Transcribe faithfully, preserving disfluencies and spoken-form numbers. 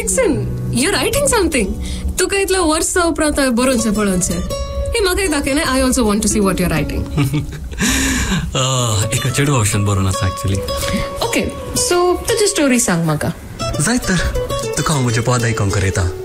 Dixon, you're writing something. तुका इतला वर्ष उपरांत बरोवचें पळोवचें. हे म्हाका दाखय ना. I also want to see what you're writing. एक चेडू ऑप्शन बरोवन आसा एक्चुअली. Okay, so तुजी स्टोरी सांग म्हाका. जायत तर तुका हांव म्हजे पद आयकोंक करयता.